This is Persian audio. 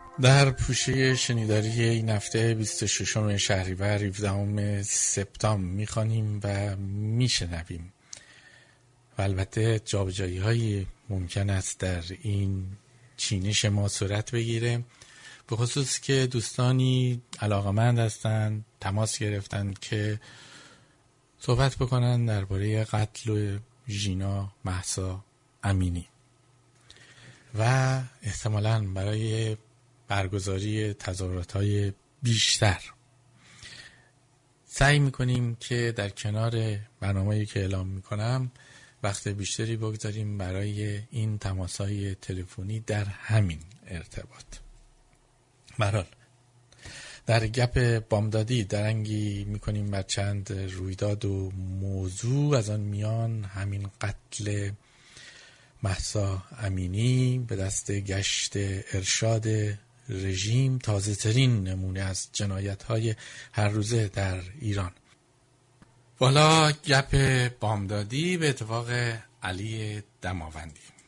در پوشه شنیداری این هفته 26 شهریور 17 سپتامبر میخوانیم و میشنویم و البته جابجایی هایی ممکن است در این چینش ما صورت بگیره، به خصوص که دوستانی علاقمند هستند تماس گرفتن که صحبت بکنن درباره قتل ژینا مهسا امینی و احتمالاً برای برگزاری تظاهرات‌های بیشتر سعی می‌کنیم که در کنار برنامه‌ای که اعلام می‌کنم وقت بیشتری بگذاریم برای این تماس‌های تلفنی در همین ارتباط. به هر حال در گپ بامدادی درنگی می‌کنیم بر چند رویداد و موضوع، از آن میان همین قتل مهسا امینی به دست گشت ارشاد رژیم، تازه ترین نمونه از جنایت‌های هر روزه در ایران. والا گپ بامدادی به اتفاق علی دماوندی.